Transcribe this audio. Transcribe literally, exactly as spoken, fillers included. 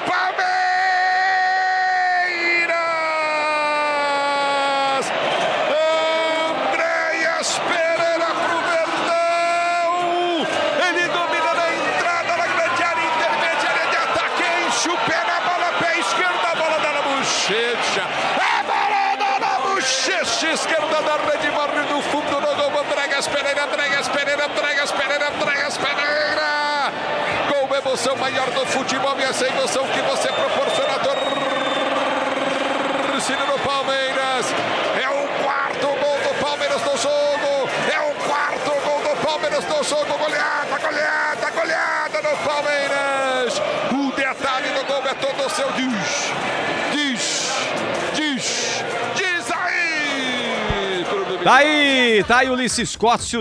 Palmeiras! Andréas Pereira pro Verdão! Ele domina na entrada da grande área intermediária de ataque, enche o pé na bola, pé esquerdo, a bola dá na bochecha. A bola dá na bochecha esquerda da rede, morre no fundo do gol. Andréas Pereira, Andréas Pereira, Andréas Pereira, Andréas Pereira! Gol, emoção maior do futebol e essa emoção que você proporciona, torcida do Palmeiras. É o quarto gol do Palmeiras no jogo. É o quarto gol do Palmeiras no jogo. Goleada, goleada, goleada do Palmeiras. O detalhe do gol é todo seu. Diz, diz, diz, diz aí. Tá aí, tá aí Ulisses Costa.